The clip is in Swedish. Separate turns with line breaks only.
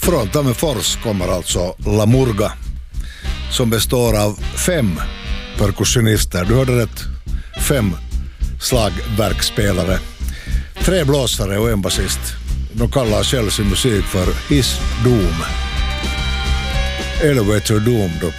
Från Tammerfors kommer alltså La Murga, som består av 5 perkussionister. Du hörde rätt, 5 slagverkspelare, 3 blåsare och en basist. De kallar själv sin musik för His Doom, Elevator Doom då